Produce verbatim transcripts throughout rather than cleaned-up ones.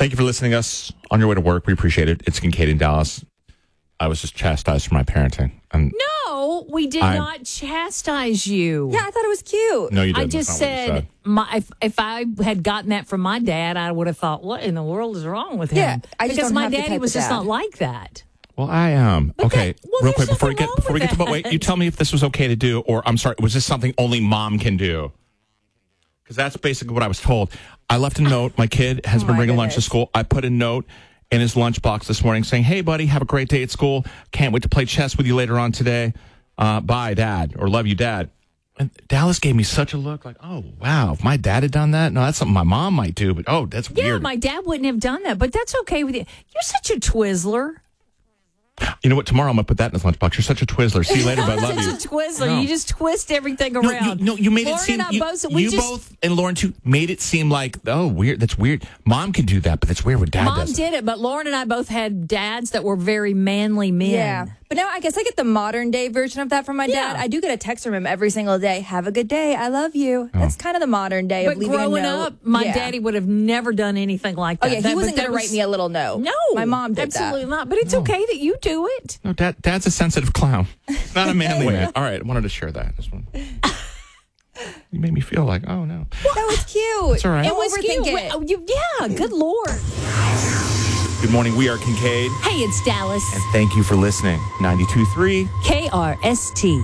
Thank you for listening to us on your way to work. We appreciate it. It's Kincaid in Dallas. I was just chastised for my parenting. And No, we did I'm- not chastise you. Yeah, I thought it was cute. no, you didn't. I just That's not what you said, my, if, if I had gotten that from my dad, I would have thought, what in the world is wrong with him? Yeah, I just because don't my have the daddy type was of just dad. not like that. Well, I am. Um, okay, that- well, real there's quick before we nothing get wrong before we with get to but wait, that. you tell me if this was okay to do, or I'm sorry, was this something only mom can do? Because that's basically what I was told. I left a note. My kid has Oh, been my bringing lunch to goodness. school. I put a note in his lunchbox this morning saying, "Hey, buddy, have a great day at school. Can't wait to play chess with you later on today. Uh, bye, Dad," or "Love you, Dad." And Dallas gave me such a look, like, "Oh, wow, if my dad had done that, no, that's something my mom might do." But oh, that's Yeah, weird. my dad wouldn't have done that, but that's okay with you. You're such a Twizzler. You know what? Tomorrow I'm gonna put that in his lunchbox. You're such a Twizzler. See you later, but I love you. Such a Twizzler. No. You just twist everything No, around. you, no, you made Lauren it seem. and I You, both, we you just, both and Lauren too made it seem like, oh, weird. That's weird. Mom can do that, but that's weird when Dad Mom does it. did it, but Lauren and I both had dads that were very manly men. Yeah. But now I guess I get the modern day version of that from my Yeah. dad. I do get a text from him every single day. Have a good day. I love you. That's kind of the modern day But of leaving growing a note. up, my Yeah. daddy would have never done anything like Oh that. yeah, he That- wasn't but going to that write was- me a little note. No, my mom did absolutely that. not. But it's okay that you do it. No, Dad. Dad's a sensitive clown, not a manly man. All right, I wanted to share that. This one. You made me feel like, oh no. That was cute. It's all right. It Don't was overthink cute. it. Well, you- yeah, good Lord. Good morning. We are Kincaid, Hey, it's Dallas. and thank you for listening. ninety-two point three. K R S T.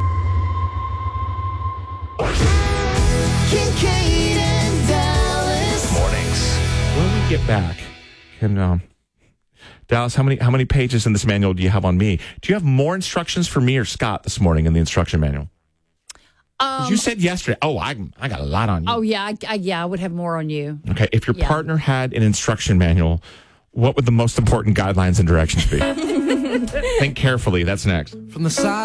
Kincaid and Dallas. Mornings. When we get back, can um, Dallas, how many how many pages in this manual do you have on me? Do you have more instructions for me or Scott this morning in the instruction manual? 'Cause Um, you said yesterday. Oh, I I got a lot on you. oh, yeah, I, I, yeah, I would have more on you. Okay, if your Yeah. partner had an instruction manual, what would the most important guidelines and directions be? Think carefully. That's next. From the side.